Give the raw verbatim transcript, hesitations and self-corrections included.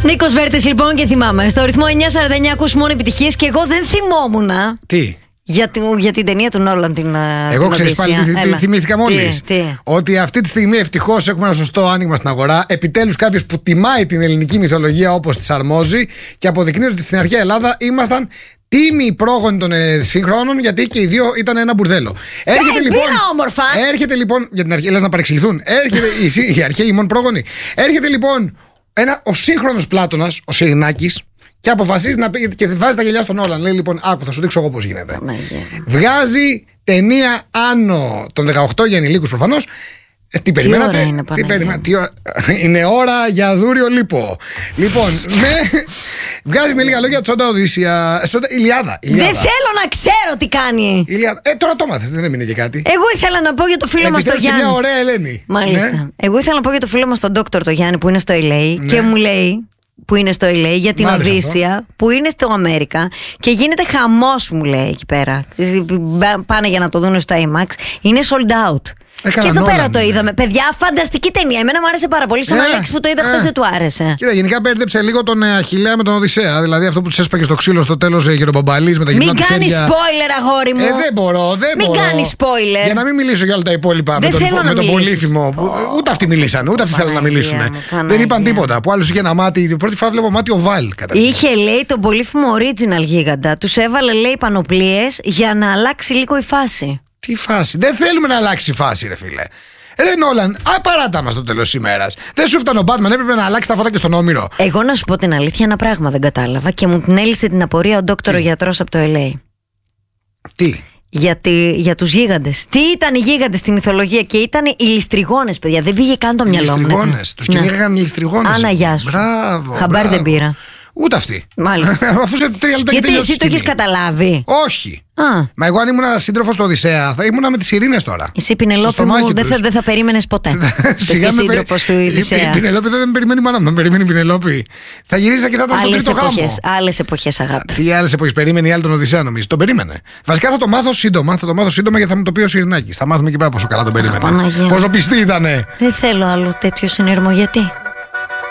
Νίκος Βέρτης λοιπόν, και θυμάμαι. Στο ρυθμό εννιά σαράντα εννιά ακούς μόνο επιτυχίες και εγώ δεν θυμόμουν. Τι? Για την, για την ταινία του Νόλαν την. Εγώ ξέρεις πάλι τι, τι θυμήθηκα μόλις. Τι, τι. Ότι αυτή τη στιγμή ευτυχώς έχουμε ένα σωστό άνοιγμα στην αγορά. Επιτέλους κάποιος που τιμάει την ελληνική μυθολογία όπως της αρμόζει και αποδεικνύει ότι στην αρχαία Ελλάδα ήμασταν τίμοι πρόγονοι των σύγχρονων, γιατί και οι δύο ήταν ένα μπουρδέλο. Έρχεται ε, λοιπόν. Όμορφα. Έρχεται λοιπόν. Για την αρχαία, λες να παρεξηγηθούν. Έρχεται οι, οι αρχαίοι ημών πρόγονοι. Έρχεται λοιπόν ένα, ο σύγχρονος Πλάτωνας, ο Σιρηνάκης. Και αποφασίζει να πει και βάζει τα γυαλιά στον Όλαν. Λέει λοιπόν: άκου, θα σου δείξω εγώ πώς γίνεται. Ναι, yeah. Βγάζει ταινία άνω των δεκαοκτώ για ενηλίκους προφανώς. Ε, τι περιμένατε? Τι είναι, τι περιμέ... τι ώρα... είναι ώρα για δούριο λίπο. Λοιπόν, με... βγάζει με λίγα λόγια Τσόντα Οδύσσια. Σόντα... Ηλιάδα. Ηλιάδα. Δεν θέλω να ξέρω τι κάνει. Ηλιάδα. Ε, τώρα το μάθες, δεν έμεινε και κάτι. Εγώ ήθελα να πω για το φίλο μας τον Γιάννη. Μια ωραία Ελένη. Μάλιστα. Ναι. Εγώ ήθελα να πω για το φίλο μας τον Δόκτωρ τον Γιάννη που είναι στο ελ έι, ναι. Και μου λέει. Που είναι στο ελ έι, για την Οδύσσια, που είναι στο Αμέρικα και γίνεται χαμός, μου λέει εκεί πέρα. Πάνε για να το δουν στο άι μαξ. Είναι sold out. Έκανα και εδώ πέρα το είδαμε. Παιδιά, φανταστική ταινία. Εμένα μου άρεσε πάρα πολύ. Στον ε, Αλέξη που το είδα ε, χθες δεν του άρεσε. Κοίτα, γενικά μπέρδεψε λίγο τον Αχιλλέα με τον Οδυσσέα. Δηλαδή αυτό που του έσπαγε στο ξύλο στο τέλος για τον Μπαμπαλής με τα γυμνά του χέρια. Μην κάνει spoiler, αγόρι μου. Ε, δεν μπορώ, δεν μην μπορώ. Μην κάνει spoiler. Για να μην μιλήσω για όλα τα υπόλοιπα δεν με τον, υπο, με τον Πολύφημο. Oh. Ούτε αυτοί μιλήσαν, ούτε αυτοί θέλουν να μιλήσουν. Δεν είπαν τίποτα. Που άλλο είχε ένα μάτι. Πρώτη φορά βλέπω μάτι οβάλ. Είχε, λέει, τον Πολύφημο original γίγαντα. Του έβαλε, λέει, πανοπλίες για να αλλάξει λίγο η φάση. Τι φάση? Δεν θέλουμε να αλλάξει η φάση, ρε φίλε. Ρε Νόλαν, απαράτα μας το τέλος της ημέρας. Δεν σου φτάνει ο Batman, έπρεπε να αλλάξει τα φώτα και στον Όμηρο. Εγώ να σου πω την αλήθεια, ένα πράγμα δεν κατάλαβα και μου την έλυσε την απορία ο ντόκτορο γιατρός από το ελ έι. Τι? Για, τη, για τους γίγαντες. Τι ήταν οι γίγαντες στη μυθολογία? Και ήταν οι ληστριγόνες, παιδιά. Δεν πήγε καν το μυαλό μου. Οι ληστριγόνες. Τους κυνήγαγαν οι ληστριγόνες. Άνα, γεια σου. Μπράβο. Χαμπάρ δεν πήρα. Ούτε αυτή. Μάλιστα. Αφού σε τρία λεπτά γιατί εσύ το έχεις καταλάβει? Όχι. Α. Μα εγώ αν ήμουν σύντροφος του Οδυσσέα θα ήμουν με τις Ειρήνες τώρα. Εσύ Πινελόπη μου δεν θα, δε θα περίμενες ποτέ. Εσύ σύντροφος του Οδυσσέα. Η Πινελόπη δεν με περιμένει η μάνα μου. Δεν περιμένει η Πινελόπη. Θα γυρίζα και θα ήταν στο τρίτο γάμο. Άλλες εποχές, αγάπη. Τι άλλες εποχές? Περίμενε η άλλη τον Οδυσσέα, νομίζω. Τον περίμενε. Βασικά θα το μάθω σύντομα. Θα το μάθω σύντομα γιατί θα μου το πει ο Σιρηνάκης. Θα μάθουμε εκεί πέρα πόσο καλά τον περίμενε. Πόσο πιστή ήτανε. Δεν θέλω άλλο τέτοιο συνειρμό. Γιατί?